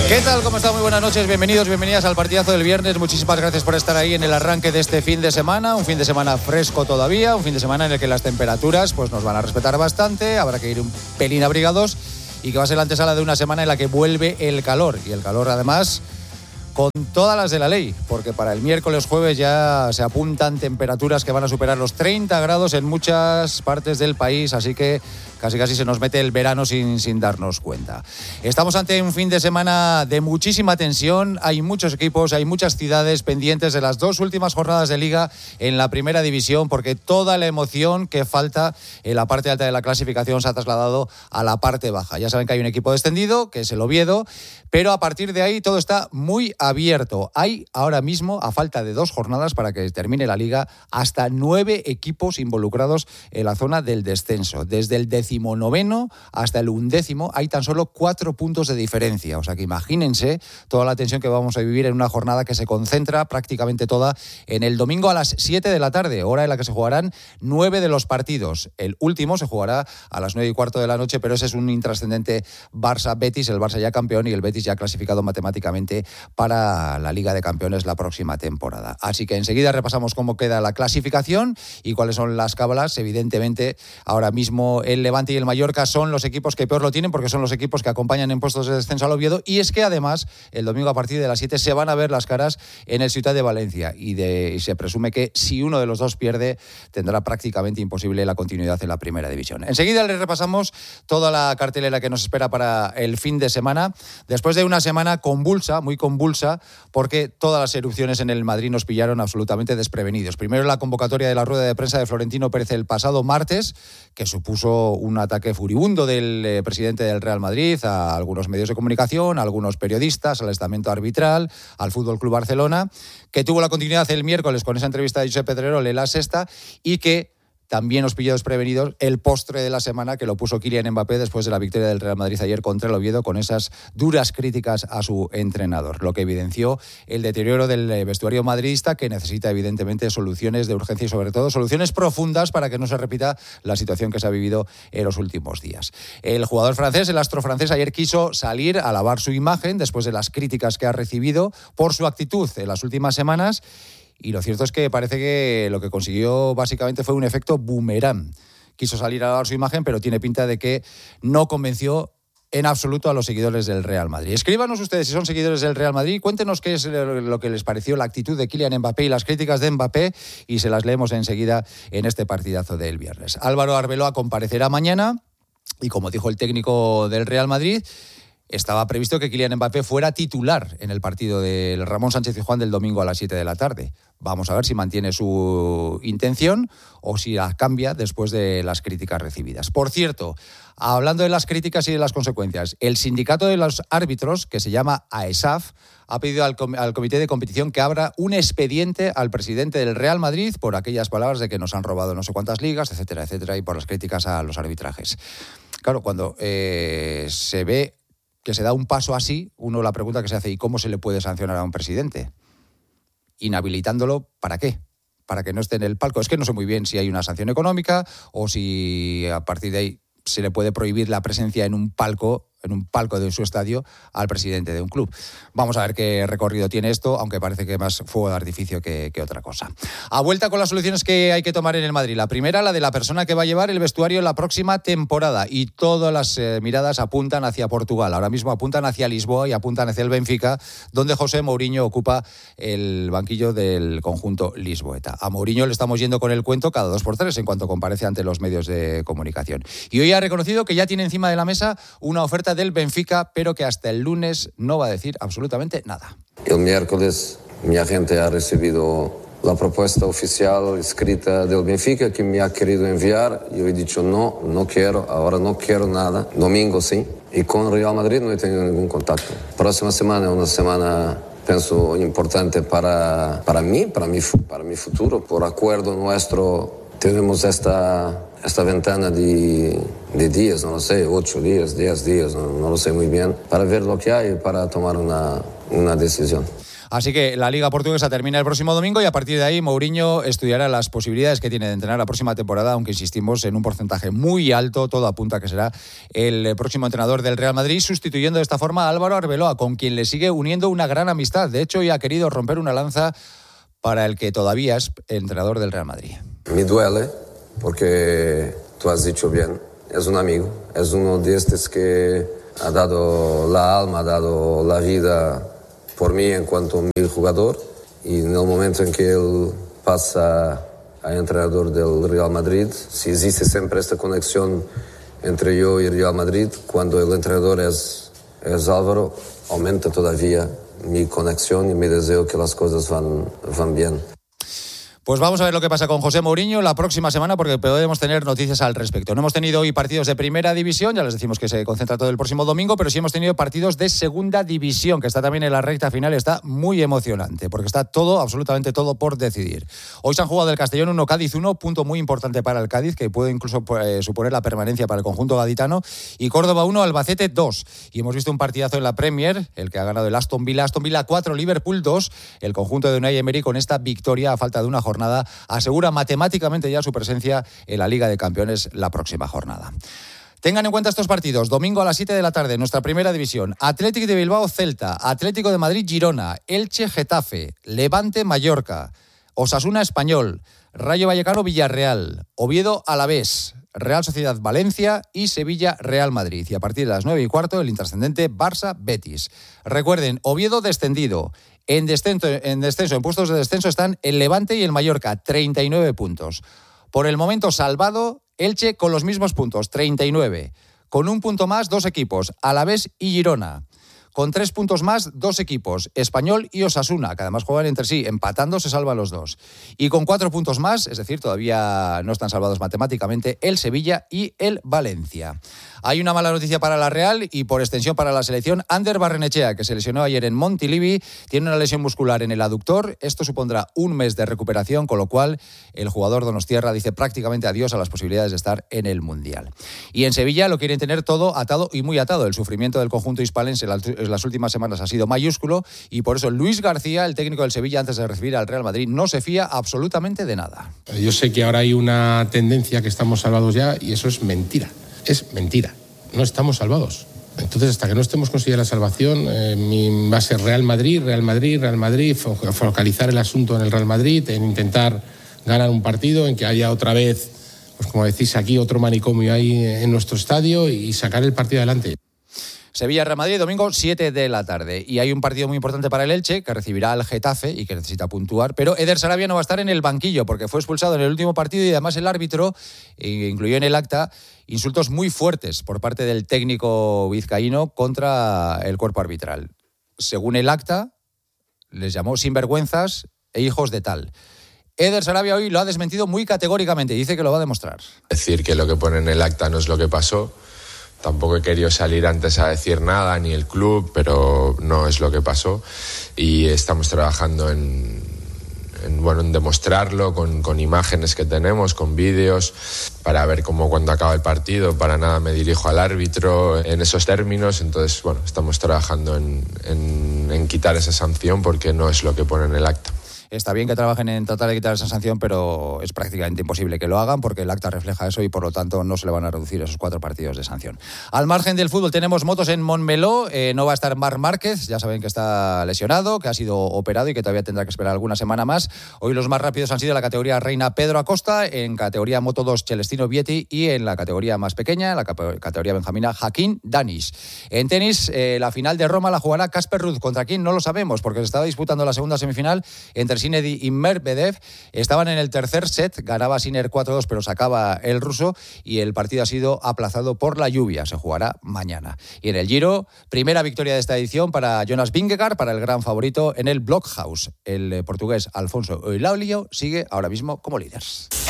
¿Qué tal? ¿Cómo está? Muy buenas noches, bienvenidos, bienvenidas al partidazo del viernes. Muchísimas gracias por estar ahí en el arranque de este fin de semana. Un fin de semana fresco todavía, un fin de semana en el que las temperaturas pues nos van a respetar bastante, habrá que ir un pelín abrigados y que va a ser la antesala de una semana en la que vuelve el calor. Y el calor además con todas las de la ley, porque para el miércoles, jueves ya se apuntan temperaturas que van a superar los 30 grados en muchas partes del país, así que casi se nos mete el verano sin darnos cuenta. Estamos ante un fin de semana de muchísima tensión, hay muchos equipos, hay muchas ciudades pendientes de las dos últimas jornadas de Liga en la primera división, porque toda la emoción que falta en la parte alta de la clasificación se ha trasladado a la parte baja. Ya saben que hay un equipo descendido, que es el Oviedo, pero a partir de ahí todo está muy abierto. Hay ahora mismo, a falta de 2 jornadas para que termine la Liga, hasta 9 equipos involucrados en la zona del descenso. Desde el 19º hasta el 11º hay tan solo 4 puntos de diferencia. O sea que imagínense toda la tensión que vamos a vivir en una jornada que se concentra prácticamente toda en el domingo a las 7 de la tarde, hora en la que se jugarán 9 de los partidos. El último se jugará a las 9:15 de la noche, pero ese es un intrascendente Barça-Betis, el Barça ya campeón y el Betis ya clasificado matemáticamente para la Liga de Campeones la próxima temporada. Así que enseguida repasamos cómo queda la clasificación y cuáles son las cábalas. Evidentemente, ahora mismo el Levante y el Mallorca son los equipos que peor lo tienen, porque son los equipos que acompañan en puestos de descenso al Oviedo, y es que además el domingo a partir de las 7 se van a ver las caras en el Ciutat de Valencia y se presume que si uno de los dos pierde tendrá prácticamente imposible la continuidad en la primera división. Enseguida les repasamos toda la cartelera que nos espera para el fin de semana, después de una semana convulsa, muy convulsa, porque todas las erupciones en el Madrid nos pillaron absolutamente desprevenidos. Primero la convocatoria de la rueda de prensa de Florentino Pérez el pasado martes, que supuso un ataque furibundo del presidente del Real Madrid a algunos medios de comunicación, a algunos periodistas, al estamento arbitral, al Fútbol Club Barcelona, que tuvo la continuidad el miércoles con esa entrevista de Josep Pedrerol en La Sexta, y que también nos pilló desprevenidos el postre de la semana, que lo puso Kylian Mbappé después de la victoria del Real Madrid ayer contra el Oviedo, con esas duras críticas a su entrenador, lo que evidenció el deterioro del vestuario madridista, que necesita evidentemente soluciones de urgencia y sobre todo soluciones profundas para que no se repita la situación que se ha vivido en los últimos días. El jugador francés, el astro francés, ayer quiso salir a lavar su imagen después de las críticas que ha recibido por su actitud en las últimas semanas. Y lo cierto es que parece que lo que consiguió básicamente fue un efecto boomerang. Quiso salir a dar su imagen, pero tiene pinta de que no convenció en absoluto a los seguidores del Real Madrid. Escríbanos ustedes si son seguidores del Real Madrid, cuéntenos qué es lo que les pareció la actitud de Kylian Mbappé y las críticas de Mbappé, y se las leemos enseguida en este partidazo del viernes. Álvaro Arbeloa comparecerá mañana y, como dijo el técnico del Real Madrid, estaba previsto que Kylian Mbappé fuera titular en el partido del Ramón Sánchez-Pizjuán del domingo a las 7 de la tarde. Vamos a ver si mantiene su intención o si la cambia después de las críticas recibidas. Por cierto, hablando de las críticas y de las consecuencias, el sindicato de los árbitros, que se llama AESAF, ha pedido al comité de competición que abra un expediente al presidente del Real Madrid por aquellas palabras de que nos han robado no sé cuántas ligas, etcétera, etcétera, y por las críticas a los arbitrajes. Claro, cuando se ve que se da un paso así, uno la pregunta que se hace: ¿y cómo se le puede sancionar a un presidente? ¿Inhabilitándolo para qué? Para que no esté en el palco. Es que no sé muy bien si hay una sanción económica o si a partir de ahí se le puede prohibir la presencia en un palco de su estadio al presidente de un club. Vamos a ver qué recorrido tiene esto, aunque parece que más fuego de artificio que otra cosa. A vuelta con las soluciones que hay que tomar en el Madrid. La primera, la de la persona que va a llevar el vestuario en la próxima temporada, y todas las miradas apuntan hacia Portugal. Ahora mismo apuntan hacia Lisboa y apuntan hacia el Benfica, donde José Mourinho ocupa el banquillo del conjunto lisboeta. A Mourinho le estamos yendo con el cuento cada 2 por 3 en cuanto comparece ante los medios de comunicación. Y hoy ha reconocido que ya tiene encima de la mesa una oferta del Benfica, pero que hasta el lunes no va a decir absolutamente nada. El miércoles mi agente ha recibido la propuesta oficial escrita del Benfica, que me ha querido enviar. Yo he dicho no quiero, ahora no quiero nada. Domingo sí. Y con Real Madrid no he tenido ningún contacto. Próxima semana es una semana, pienso, importante para mí, para mi futuro. Por acuerdo nuestro tenemos esta ventana de días, no lo sé, 8 días, 10 días, no lo sé muy bien, para ver lo que hay y para tomar una decisión. Así que la Liga Portuguesa termina el próximo domingo y a partir de ahí Mourinho estudiará las posibilidades que tiene de entrenar la próxima temporada, aunque insistimos en un porcentaje muy alto, todo apunta a que será el próximo entrenador del Real Madrid, sustituyendo de esta forma a Álvaro Arbeloa, con quien le sigue uniendo una gran amistad. De hecho, hoy ha querido romper una lanza para el que todavía es entrenador del Real Madrid. Me duele porque tú has dicho bien, es un amigo, es uno de estos que ha dado la alma, ha dado la vida por mí en cuanto a mi jugador, y en el momento en que él pasa a entrenador del Real Madrid, si existe siempre esta conexión entre yo y el Real Madrid, cuando el entrenador es Álvaro, aumenta todavía mi conexión y mi deseo que las cosas van bien. Pues vamos a ver lo que pasa con José Mourinho la próxima semana, porque podemos tener noticias al respecto. No hemos tenido hoy partidos de primera división, ya les decimos que se concentra todo el próximo domingo, pero sí hemos tenido partidos de segunda división, que está también en la recta final, está muy emocionante, porque está todo, absolutamente todo por decidir. Hoy se han jugado el Castellón 1, Cádiz 1, punto muy importante para el Cádiz, que puede incluso suponer la permanencia para el conjunto gaditano, y Córdoba 1, Albacete 2. Y hemos visto un partidazo en la Premier, el que ha ganado el Aston Villa 4, Liverpool 2, el conjunto de Unai Emery con esta victoria a falta de una jornada asegura matemáticamente ya su presencia en la Liga de Campeones la próxima jornada. Tengan en cuenta estos partidos. Domingo a las 7 de la tarde, nuestra primera división. Atlético de Bilbao, Celta. Atlético de Madrid, Girona. Elche, Getafe. Levante, Mallorca. Osasuna, Español. Rayo Vallecano, Villarreal. Oviedo, Alavés. Real Sociedad, Valencia y Sevilla, Real Madrid. Y a partir de las 9:15, el intrascendente Barça, Betis. Recuerden, Oviedo descendido. En descenso, en puestos de descenso están el Levante y el Mallorca, 39 puntos. Por el momento salvado, Elche con los mismos puntos, 39. Con un punto más, dos equipos, Alavés y Girona. Con 3 puntos más, 2 equipos, Español y Osasuna, que además juegan entre sí, empatando se salvan los dos. Y con 4 puntos más, es decir, todavía no están salvados matemáticamente, el Sevilla y el Valencia. Hay una mala noticia para la Real y por extensión para la selección. Ander Barrenechea, que se lesionó ayer en Montilivi, tiene una lesión muscular en el aductor. Esto supondrá un mes de recuperación, con lo cual el jugador donostiarra dice prácticamente adiós a las posibilidades de estar en el Mundial. Y en Sevilla lo quieren tener todo atado y muy atado. El sufrimiento del conjunto hispalense en las últimas semanas ha sido mayúsculo y por eso Luis García, el técnico del Sevilla, antes de recibir al Real Madrid, no se fía absolutamente de nada. Yo sé que ahora hay una tendencia que estamos salvados ya y eso es mentira. Es mentira. No estamos salvados. Entonces, hasta que no estemos consiguiendo la salvación, va a ser Real Madrid, focalizar el asunto en el Real Madrid, en intentar ganar un partido, en que haya otra vez, pues como decís aquí, otro manicomio ahí en nuestro estadio y sacar el partido adelante. Sevilla-Real Madrid, domingo 7 de la tarde. Y hay un partido muy importante para el Elche, que recibirá al Getafe y que necesita puntuar. Pero Eder Sarabia no va a estar en el banquillo porque fue expulsado en el último partido y además el árbitro incluyó en el acta insultos muy fuertes por parte del técnico vizcaíno contra el cuerpo arbitral. Según el acta, les llamó sinvergüenzas e hijos de tal. Eder Sarabia hoy lo ha desmentido muy categóricamente y dice que lo va a demostrar. Decir que lo que pone en el acta no es lo que pasó. Tampoco he querido salir antes a decir nada, ni el club, pero no es lo que pasó. Y estamos trabajando en demostrarlo con imágenes que tenemos, con vídeos, para ver cómo cuando acaba el partido, para nada me dirijo al árbitro en esos términos. Entonces, estamos trabajando en quitar esa sanción porque no es lo que pone en el acta. Está bien que trabajen en tratar de quitar esa sanción, pero es prácticamente imposible que lo hagan porque el acta refleja eso y por lo tanto no se le van a reducir esos 4 partidos de sanción. Al margen del fútbol tenemos motos en Montmeló, no va a estar Marc Márquez, ya saben que está lesionado, que ha sido operado y que todavía tendrá que esperar alguna semana más. Hoy los más rápidos han sido la categoría reina Pedro Acosta, en categoría Moto 2 Celestino Vietti y en la categoría más pequeña, la categoría benjamina, Hakim Danish. En tenis, la final de Roma la jugará Casper Ruud. ¿Contra quién? No lo sabemos porque se estaba disputando la segunda semifinal entre Sinner y Medvedev. Estaban en el tercer set, ganaba Sinner 4-2 pero sacaba el ruso y el partido ha sido aplazado por la lluvia, se jugará mañana. Y en el Giro, primera victoria de esta edición para Jonas Vingegaard, para el gran favorito en el Blockhouse. El portugués Alfonso Eulaulio sigue ahora mismo como líder.